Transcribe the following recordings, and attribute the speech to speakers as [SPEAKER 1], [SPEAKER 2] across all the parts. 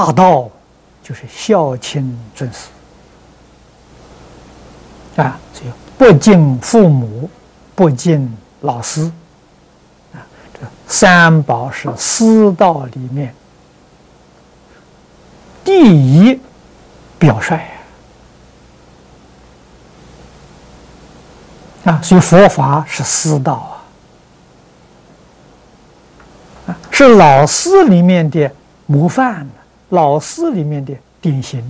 [SPEAKER 1] 大道就是孝亲尊师啊，所以不敬父母，不敬老师啊，这三宝是师道里面第一表率啊，所以佛法是师道啊，是老师里面的模范，老师里面的典型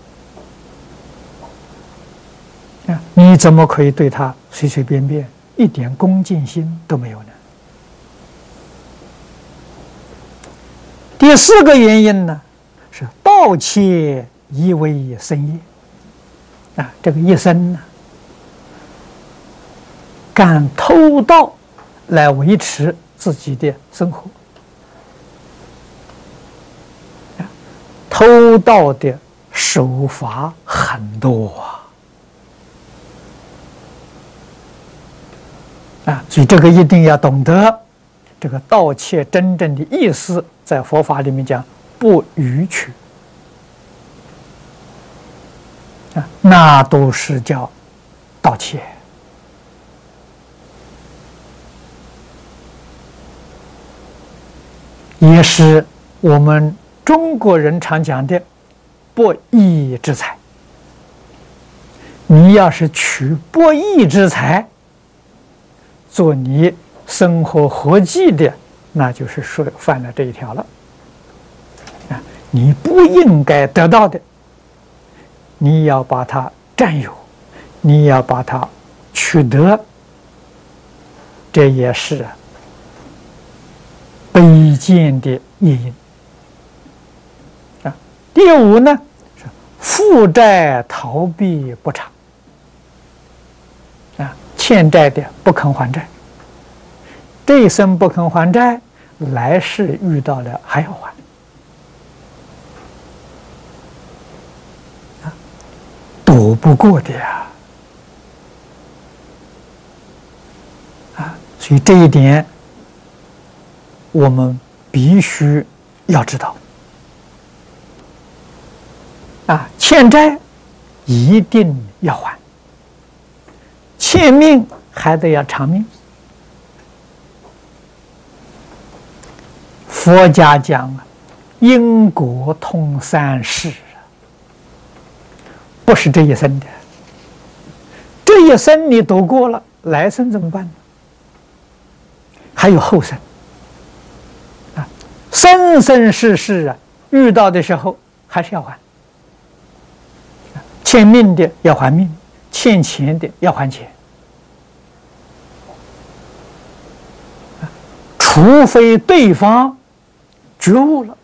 [SPEAKER 1] 啊，你怎么可以对他随随便便，一点恭敬心都没有呢？第四个原因呢，是盗窃以为生业啊，这个一生呢，干偷盗来维持自己的生活。偷盗的手法很多啊，所以这个一定要懂得。这个盗窃真正的意思，在佛法里面讲不逾矩啊，那都是叫盗窃。也是我们中国人常讲的不义之财。你要是取不义之财做你生活活计的，那就是说犯了这一条了啊！你不应该得到的，你要把它占有，你要把它取得，这也是卑贱的业因啊。第五呢，是负债逃避不偿啊，欠债的不肯还债，这一生不肯还债，来世遇到了还要还啊，躲不过的呀啊！所以这一点我们必须要知道啊，欠债一定要还，欠命还得要偿命。佛家讲啊，因果通三世，不是这一生的。这一生你躲过了，来生怎么办呢？还有后生啊，生生世世啊，遇到的时候还是要还。欠命的要还命，欠钱的要还钱。除非对方觉悟了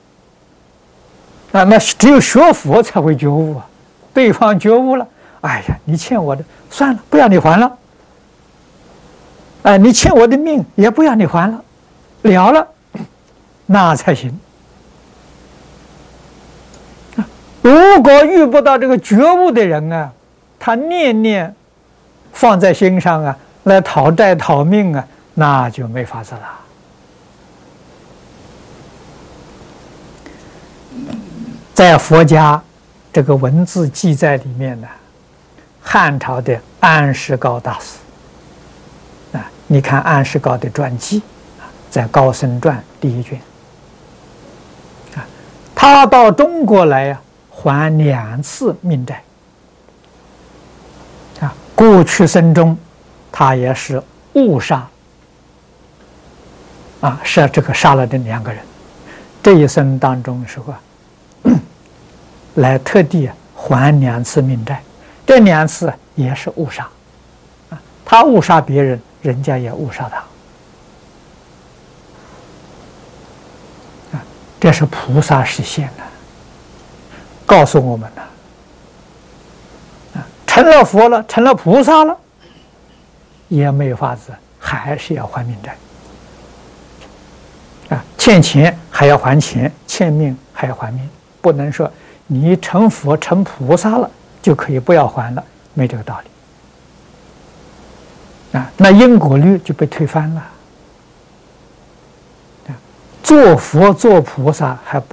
[SPEAKER 1] 啊，那只有学佛才会觉悟啊。对方觉悟了，哎呀，你欠我的，算了，不要你还了。哎，你欠我的命，也不要你还了，了了，那才行。如果遇不到这个觉悟的人啊，他念念放在心上啊，来讨债讨命啊，那就没法子了。在佛家这个文字记载里面呢，汉朝的安世高大师啊，你看安世高的传记啊，在《高僧传》第1卷啊，他到中国来呀，还2次命债啊，过去生中他也是误杀啊，是这个杀了这2个人，这一生当中的时候啊，来特地还2次命债，这2次也是误杀啊，他误杀别人，人家也误杀他啊，这是菩萨实现的，告诉我们了啊，成了佛了，成了菩萨了，也没有法子，还是要还命债啊，欠钱还要还钱，欠命还要还命，不能说你成佛成菩萨了就可以不要还了，没这个道理啊，那因果律就被推翻了。做佛做菩萨还不